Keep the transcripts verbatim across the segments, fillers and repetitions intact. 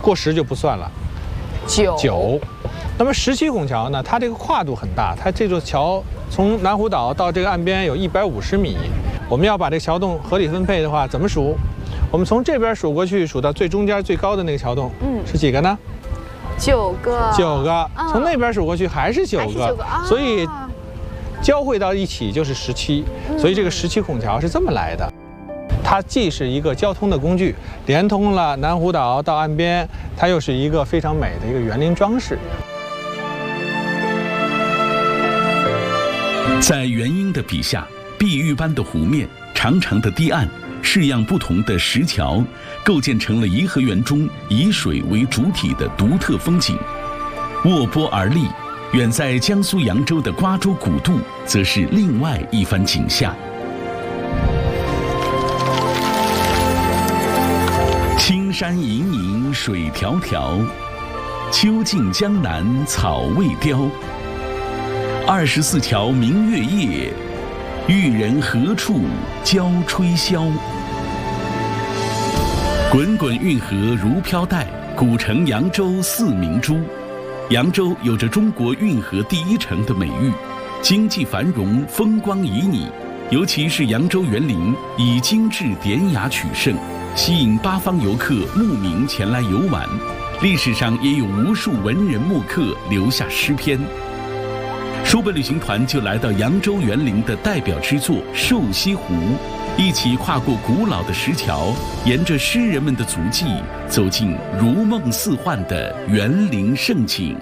过十就不算了。 九九，那么十七孔桥呢？它这个跨度很大，它这座桥从南湖岛到这个岸边有一百五十米。我们要把这个桥洞合理分配的话，怎么数？我们从这边数过去，数到最中间最高的那个桥洞，嗯，是几个呢？ 九个。 九个。从那边数过去还是九个，所以交汇到一起就是十七。所以这个十七孔桥是这么来的。它既是一个交通的工具，连通了南湖岛到岸边，它又是一个非常美的一个园林装饰。 在元婴的笔下，碧玉般的湖面、长长的堤岸、式样不同的石桥，构建成了颐和园中以水为主体的独特风景。卧波而立，远在江苏扬州的瓜州古渡，则是另外一番景象。青山隐隐水迢迢，秋尽江南草未凋。二十四桥明月夜，玉人何处教吹箫？滚滚运河如飘带，古城扬州似明珠。扬州有着中国运河第一城的美誉，经济繁荣，风光旖旎。尤其是扬州园林以精致典雅取胜，吸引八方游客慕名前来游玩。历史上也有无数文人墨客留下诗篇。书本旅行团就来到扬州园林的代表之作瘦西湖，一起跨过古老的石桥，沿着诗人们的足迹，走进如梦似幻的园林盛景。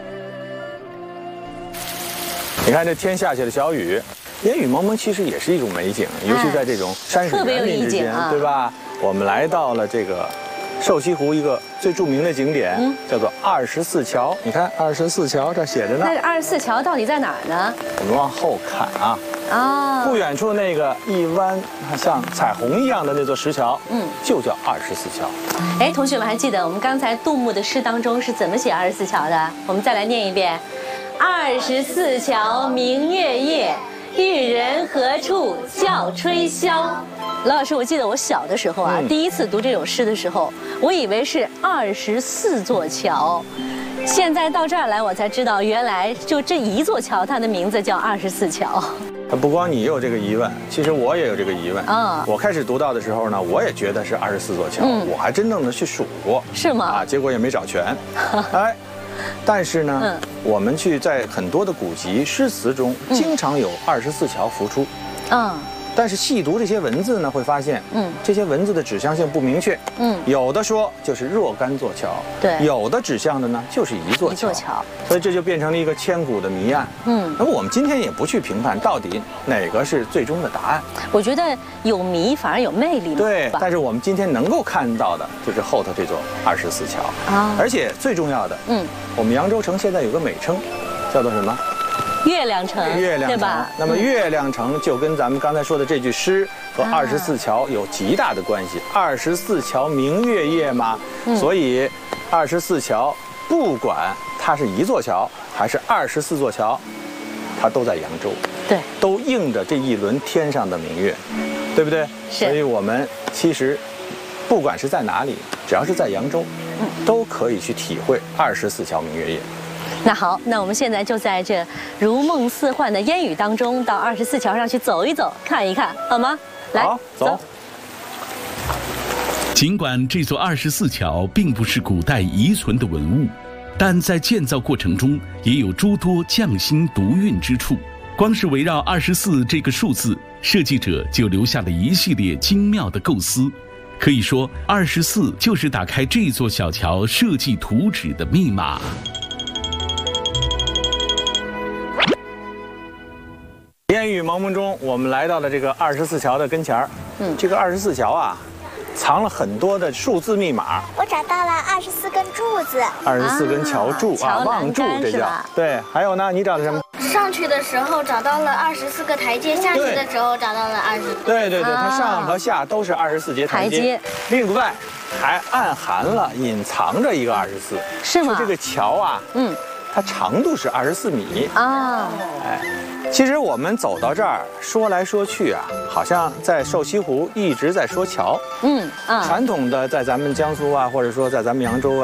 你看这天下起了小雨，烟雨蒙蒙，其实也是一种美景，尤其在这种山水园林之间，对吧？我们来到了这个瘦西湖一个最著名的景点，嗯、叫做二十四桥。你看二十四桥这写着呢。 那二十四桥到底在哪儿呢？ 我们往后看啊。啊。不远处那个一弯像彩虹一样的那座石桥，嗯，就叫二十四桥。 哎，同学们还记得我们刚才杜牧的诗当中是怎么写二十四桥的？我们再来念一遍：二十四桥明月夜，玉人何处教吹箫。老老师，我记得我小的时候啊，嗯、第一次读这种诗的时候，我以为是二十四座桥，现在到这儿来，我才知道原来就这一座桥，它的名字叫二十四桥。 不光你有这个疑问，其实我也有这个疑问啊。我开始读到的时候呢，我也觉得是二十四座桥，嗯、我还真正的去数过， 是吗？ 啊，结果也没找全，哎。但是呢，嗯、我们去在很多的古籍、诗词中，经常有二十四桥浮出，嗯。但是细读这些文字呢，会发现，嗯，这些文字的指向性不明确，嗯，有的说就是若干座桥，对，有的指向的呢就是一座桥，一座桥，所以这就变成了一个千古的谜案，嗯。那么我们今天也不去评判到底哪个是最终的答案， 我觉得有谜反而有魅力嘛， 对。但是我们今天能够看到的就是后头这座二十四桥啊，而且最重要的，嗯，我们扬州城现在有个美称，叫做什么？ 月亮城， 月亮城， 对吧？ 那么月亮城就跟咱们刚才说的这句诗和二十四桥有极大的关系。二十四桥明月夜嘛，嗯、所以二十四桥不管它是一座桥还是二十四座桥，它都在扬州， 对， 都映着这一轮天上的明月，对不对？ 是。 所以我们其实不管是在哪里，只要是在扬州，嗯、都可以去体会二十四桥明月夜。 那好，那我们现在就在这如梦似幻的烟雨当中，到二十四桥上去走一走，看一看，好吗？来， 好，走。 尽管这座二十四桥并不是古代遗存的文物，但在建造过程中也有诸多匠心独运之处。光是围绕二十四这个数字，设计者就留下了一系列精妙的构思。可以说，二十四就是打开这座小桥设计图纸的密码。 烟雨蒙蒙中，我们来到了这个二十四桥的跟前儿。嗯，这个二十四桥啊，藏了很多的数字密码。 我找到了二十四根柱子， 二十四根桥柱啊，望柱这叫。对，还有呢，你找的什么？ 上去的时候找到了二十四个台阶，下去的时候找到了二十。 对对对，它上和下都是二十四节台阶。另外，还暗含了、隐藏着一个二十四。 是吗？ 这个桥啊，嗯，它长度是二十四米啊。哎。其实我们走到这儿说来说去啊，好像在瘦西湖一直在说桥。嗯啊，传统的在咱们江苏啊，或者说在咱们扬州啊。